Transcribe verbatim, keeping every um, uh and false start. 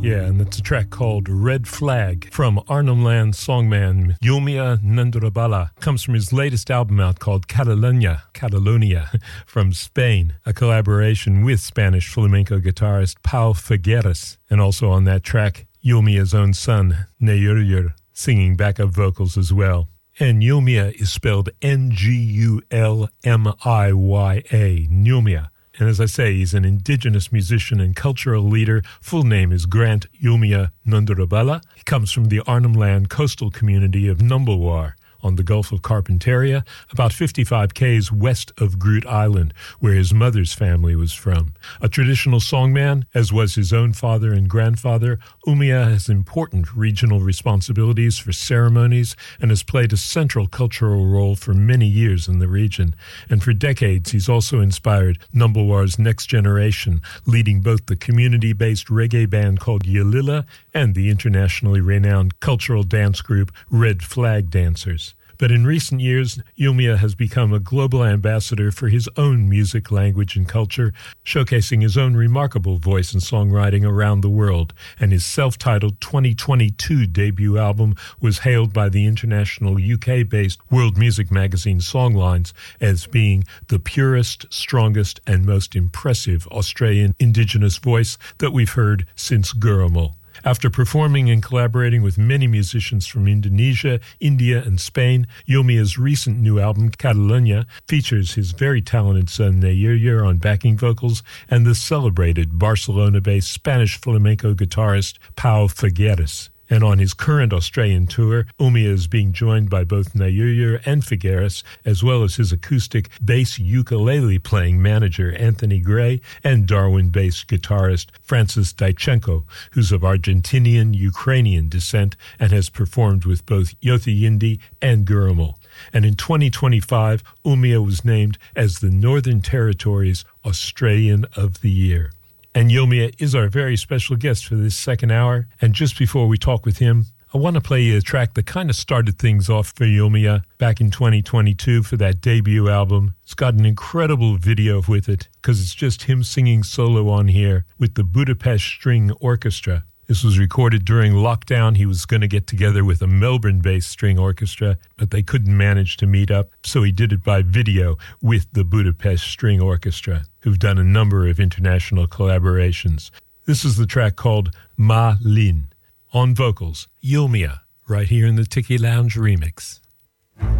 Yeah, and it's a track called Red Flag from Arnhem Land songman Yomia Nandrabala. Comes from his latest album out called Catalonia, Catalonia from Spain, a collaboration with Spanish flamenco guitarist Pau Figueres. And also on that track, Yomia's own son, Nayurur, singing backup vocals as well. And Yomia is spelled N G U L M I Y A, Nyumia. And as I say, he's an indigenous musician and cultural leader. Full name is Grant Yomia Nandrabala. He comes from the Arnhem Land coastal community of Numbulwar on the Gulf of Carpentaria, about fifty-five kays west of Groote Island, where his mother's family was from. A traditional songman, as was his own father and grandfather, Yomia has important regional responsibilities for ceremonies and has played a central cultural role for many years in the region. And for decades, he's also inspired Numbulwar's next generation, leading both the community-based reggae band called Yalila and the internationally renowned cultural dance group Red Flag Dancers. But in recent years, Yomia has become a global ambassador for his own music, language, and culture, showcasing his own remarkable voice and songwriting around the world. And his self-titled twenty twenty-two debut album was hailed by the international U K-based world music magazine Songlines as being the purest, strongest, and most impressive Australian indigenous voice that we've heard since Gurumul. After performing and collaborating with many musicians from Indonesia, India, and Spain, Yomia's recent new album, Catalonia, features his very talented son Nayurur on backing vocals and the celebrated Barcelona-based Spanish flamenco guitarist Pau Figueres. And on his current Australian tour, Yomia is being joined by both Nayurur and Figueres, as well as his acoustic bass ukulele-playing manager Anthony Gray and Darwin-based guitarist Francis Daichenko, who's of Argentinian-Ukrainian descent and has performed with both Yothu Yindi and Gurumul. And in twenty twenty-five, Yomia was named as the Northern Territory's Australian of the Year. And Yomia is our very special guest for this second hour. And just before we talk with him, I want to play you a track that kind of started things off for Yomia back in twenty twenty-two for that debut album. It's got an incredible video with it because it's just him singing solo on here with the Budapest String Orchestra. This was recorded during lockdown. He was going to get together with a Melbourne-based string orchestra, but they couldn't manage to meet up, so he did it by video with the Budapest String Orchestra, who've done a number of international collaborations. This is the track called Ma Lin. On vocals, Yomia, right here in the Tiki Lounge remix.